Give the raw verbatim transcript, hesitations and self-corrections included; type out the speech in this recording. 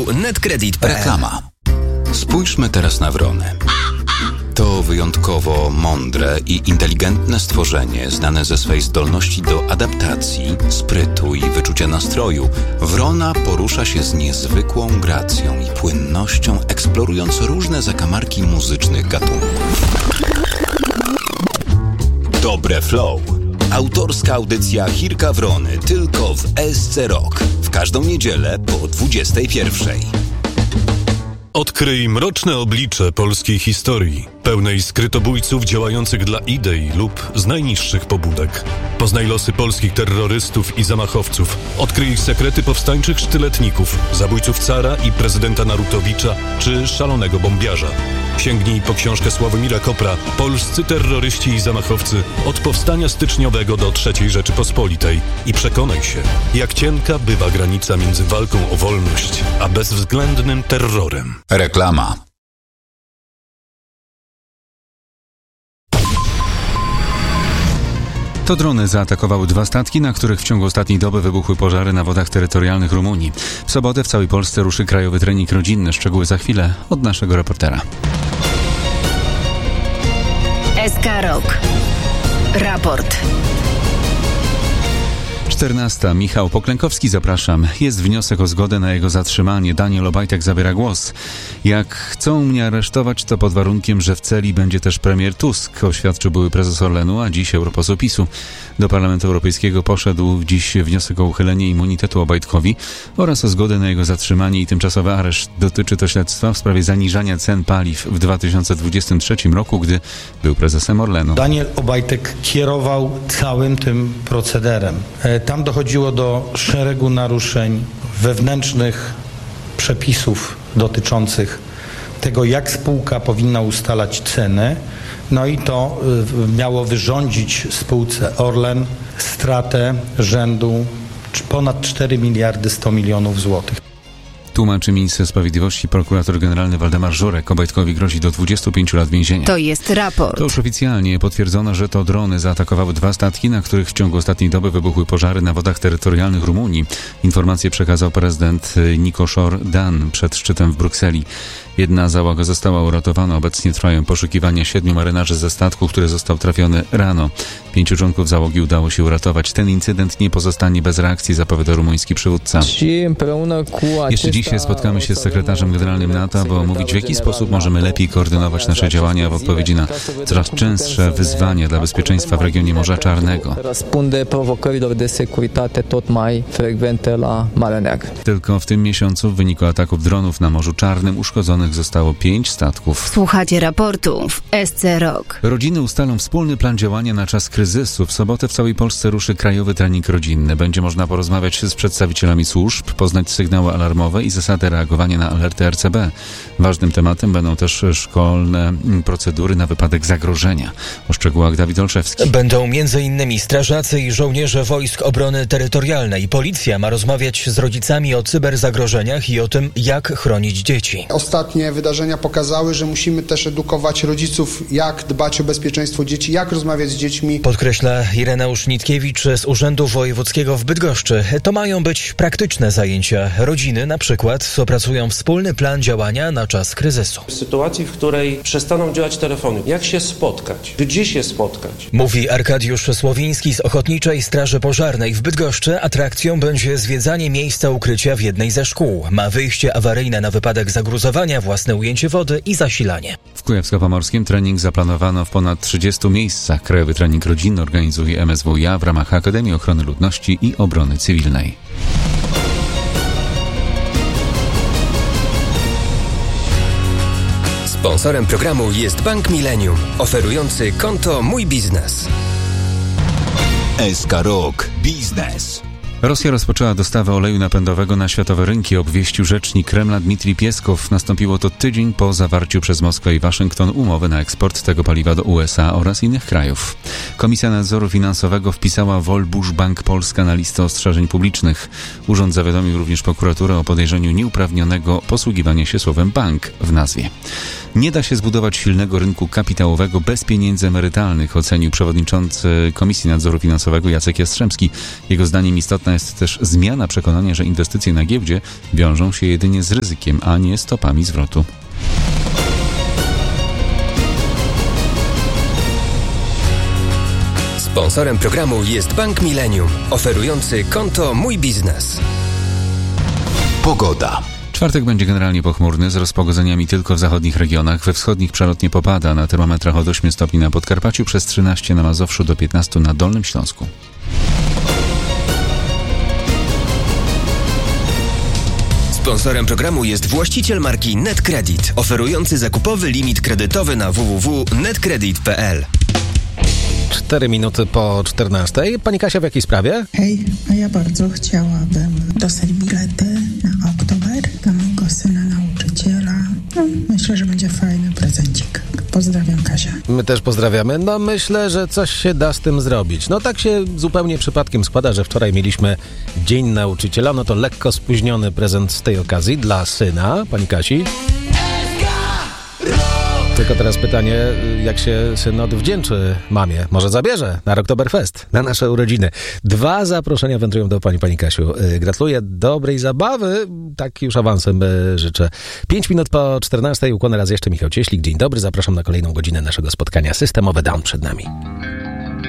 portalu netcredit kropka p l. Reklama. Spójrzmy teraz na wrony. To wyjątkowo mądre i inteligentne stworzenie, znane ze swej zdolności do adaptacji, sprytu i wyczucia nastroju. Wrona porusza się z niezwykłą gracją i płynnością, eksplorując różne zakamarki muzycznych gatunków. Dobre flow. Autorska audycja Chirka Wrony tylko w S C Rock. W każdą niedzielę po dwudziestej pierwszej. Odkryj mroczne oblicze polskiej historii, pełnej skrytobójców działających dla idei lub z najniższych pobudek. Poznaj losy polskich terrorystów i zamachowców. Odkryj ich sekrety powstańczych sztyletników, zabójców cara i prezydenta Narutowicza czy szalonego bombiarza. Sięgnij po książkę Sławomira Kopra „Polscy terroryści i zamachowcy od powstania styczniowego do trzeciej Rzeczypospolitej” i przekonaj się, jak cienka bywa granica między walką o wolność a bezwzględnym terrorem. Reklama. To drony zaatakowały dwa statki, na których w ciągu ostatniej doby wybuchły pożary na wodach terytorialnych Rumunii. W sobotę w całej Polsce ruszy krajowy trening rodzinny. Szczegóły za chwilę od naszego reportera. S K Rock. Raport. czternasta. Michał Poklękowski, zapraszam. Jest wniosek o zgodę na jego zatrzymanie. Daniel Obajtek zabiera głos. Jak chcą mnie aresztować, to pod warunkiem, że w celi będzie też premier Tusk, oświadczył były prezes Orlenu, a dziś europoseł PiSu. Do Parlamentu Europejskiego poszedł dziś wniosek o uchylenie immunitetu Obajtkowi oraz o zgodę na jego zatrzymanie i tymczasowy areszt. Dotyczy to śledztwa w sprawie zaniżania cen paliw w dwa tysiące dwudziestym trzecim roku, gdy był prezesem Orlenu. Daniel Obajtek kierował całym tym procederem. Tam dochodziło do szeregu naruszeń wewnętrznych przepisów dotyczących tego, jak spółka powinna ustalać cenę. No i to miało wyrządzić spółce Orlen stratę rzędu ponad cztery miliardy sto milionów złotych. Tłumaczy minister sprawiedliwości prokurator generalny Waldemar Żurek. Obajtkowi grozi do dwudziestu pięciu lat więzienia. To jest raport. To już oficjalnie potwierdzono, że to drony zaatakowały dwa statki, na których w ciągu ostatniej doby wybuchły pożary na wodach terytorialnych Rumunii. Informację przekazał prezydent Nicoszor Dan przed szczytem w Brukseli. Jedna załoga została uratowana. Obecnie trwają poszukiwania siedmiu marynarzy ze statku, który został trafiony rano. Pięciu członków załogi udało się uratować. Ten incydent nie pozostanie bez reakcji, zapowiada rumuński przywódca. Jeszcze dzisiaj spotkamy się z sekretarzem generalnym NATO, aby omówić, w jaki sposób możemy lepiej koordynować nasze działania w odpowiedzi na coraz częstsze wyzwania dla bezpieczeństwa w regionie Morza Czarnego. Tylko w tym miesiącu w wyniku ataków dronów na Morzu Czarnym uszkodzonych zostało pięć statków. Słuchacie raportu w S C Rock. Rodziny ustalą wspólny plan działania na czas kryzysu. W sobotę w całej Polsce ruszy krajowy trening rodzinny. Będzie można porozmawiać z przedstawicielami służb, poznać sygnały alarmowe i zasady reagowania na alerty R C B. Ważnym tematem będą też szkolne procedury na wypadek zagrożenia. O szczegółach Dawid Olszewski. Będą między innymi strażacy i żołnierze Wojsk Obrony Terytorialnej. Policja ma rozmawiać z rodzicami o cyberzagrożeniach i o tym, jak chronić dzieci. Ostatnie wydarzenia pokazały, że musimy też edukować rodziców, jak dbać o bezpieczeństwo dzieci, jak rozmawiać z dziećmi. Podkreśla Ireneusz Nitkiewicz z Urzędu Wojewódzkiego w Bydgoszczy. To mają być praktyczne zajęcia. Rodziny na przykład opracują wspólny plan działania na czas kryzysu. W sytuacji, w której przestaną działać telefony, jak się spotkać, gdzie się spotkać? Mówi Arkadiusz Słowiński z Ochotniczej Straży Pożarnej w Bydgoszczy. Atrakcją będzie zwiedzanie miejsca ukrycia w jednej ze szkół. Ma wyjście awaryjne na wypadek zagruzowania, własne ujęcie wody i zasilanie. W Kujawsko-Pomorskim trening zaplanowano w ponad trzydziestu miejscach. Krajowy trening rodzinny organizuje M S W iA w ramach Akademii Ochrony Ludności i Obrony Cywilnej. Sponsorem programu jest Bank Millennium, oferujący konto Mój Biznes. S K Rock Biznes. Rosja rozpoczęła dostawę oleju napędowego na światowe rynki, obwieścił rzecznik Kremla Dmitrij Pieskow. Nastąpiło to tydzień po zawarciu przez Moskwę i Waszyngton umowy na eksport tego paliwa do U S A oraz innych krajów. Komisja Nadzoru Finansowego wpisała Wolbusz Bank Polska na listę ostrzeżeń publicznych. Urząd zawiadomił również prokuraturę o podejrzeniu nieuprawnionego posługiwania się słowem bank w nazwie. Nie da się zbudować silnego rynku kapitałowego bez pieniędzy emerytalnych, ocenił przewodniczący Komisji Nadzoru Finansowego Jacek Jastrzębski. Jego zdaniem istotna Konieczna jest też zmiana przekonania, że inwestycje na giełdzie wiążą się jedynie z ryzykiem, a nie stopami zwrotu. Sponsorem programu jest Bank Millennium, oferujący konto Mój Biznes. Pogoda. Czwartek będzie generalnie pochmurny, z rozpogodzeniami tylko w zachodnich regionach. We wschodnich przelotnie popada, na termometrach od ośmiu stopni na Podkarpaciu, przez trzynaście na Mazowszu do piętnastu na Dolnym Śląsku. Sponsorem programu jest właściciel marki NetCredit, oferujący zakupowy limit kredytowy na w w w kropka netcredit kropka p l. Cztery minuty po czternastej. Pani Kasia, w jakiej sprawie? Hej, a ja bardzo chciałabym dostać bilety na Oktober dla mojego syna nauczyciela. No, myślę, że będzie fajny prezencik. Pozdrawiam, Kasia. My też pozdrawiamy. No myślę, że coś się da z tym zrobić. No tak się zupełnie przypadkiem składa, że wczoraj mieliśmy Dzień Nauczyciela. No to lekko spóźniony prezent z tej okazji dla syna, pani Kasi. Tylko teraz pytanie, jak się syn odwdzięczy mamie? Może zabierze na Oktoberfest, na nasze urodziny. Dwa zaproszenia wędrują do pani, pani Kasiu. Gratuluję dobrej zabawy, tak już awansem życzę. Pięć minut po czternastej, ukłony raz jeszcze Michał Cieślik. Dzień dobry, zapraszam na kolejną godzinę naszego spotkania. Systemowy Down przed nami.